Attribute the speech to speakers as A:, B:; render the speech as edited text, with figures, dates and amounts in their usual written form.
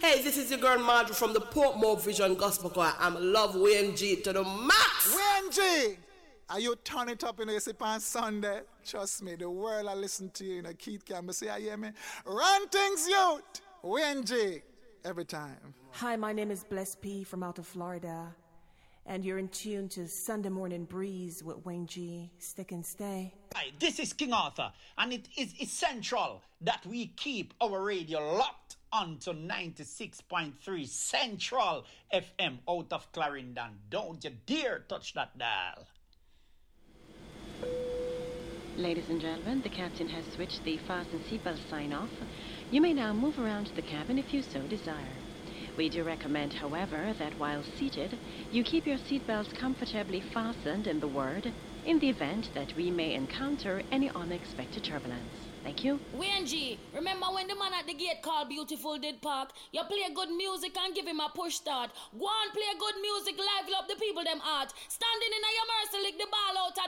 A: Hey, this is your girl Marjorie from the Portmore Vision Gospel Choir. I'm Love Wayne G to the max.
B: Wayne G, are you turn it up in the sip on Sunday? Trust me, the world I listen to you, Keith Campbell say, I hear me. Run things, youth. Wayne G, every time.
C: Hi, my name is Bless P from out of Florida, and you're in tune to Sunday Morning Breeze with Wayne G. Stick and stay.
D: Hi, this is King Arthur, and it is essential that we keep our radio locked onto 96.3 Central FM out of Clarendon. Don't you dare touch that dial.
E: Ladies and gentlemen, the captain has switched the fasten seatbelt sign off. You may now move around the cabin if you so desire. We do recommend, however, that while seated, you keep your seatbelts comfortably fastened in the word in the event that we may encounter any unexpected turbulence. Thank you.
F: Wayne G, remember when the man at the gate called Beautiful did park? You play good music and give him a push start. Go on, play good music, liven up the people them heart. Standing in your mercy, lick the ball out